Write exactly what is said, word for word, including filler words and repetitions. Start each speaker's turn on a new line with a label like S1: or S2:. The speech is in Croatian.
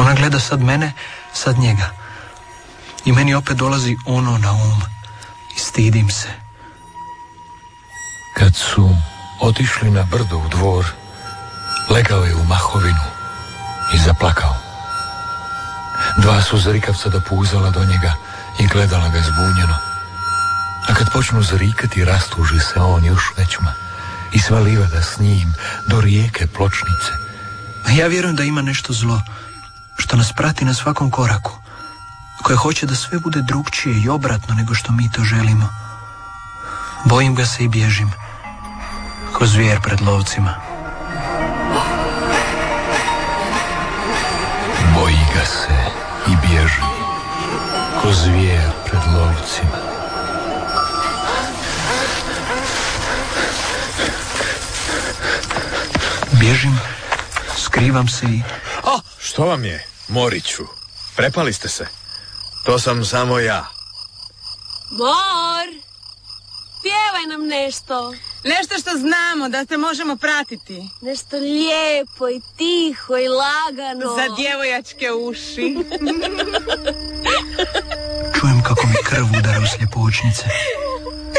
S1: Ona gleda sad mene, sad njega. I meni opet dolazi ono na um. I stidim se.
S2: Kad su otišli na brdo u dvor, legao je u mahovinu i zaplakao. Dva su zrikavca dopuzala do njega i gledala ga zbunjeno. A kad počnu zrikati, rastuži se on još većma i sva livada s njim do rijeke Pločnice.
S1: A ja vjerujem da ima nešto zlo što nas prati na svakom koraku, koje hoće da sve bude drugčije i obratno nego što mi to želimo. Bojim ga se i bježim, ko zvijer pred lovcima.
S2: Boji ga se i bježi, ko zvijer pred lovcima.
S1: Bježim, skrivam se i...
S3: O, što vam je, Moriću? Prepali ste se. To sam samo ja.
S4: Mor, pjevaj nam nešto.
S5: Nešto što znamo, da te možemo pratiti.
S4: Nešto lijepo i tiho i lagano.
S5: Za djevojačke uši.
S1: Čujem kako mi krv udara u sljepočnice.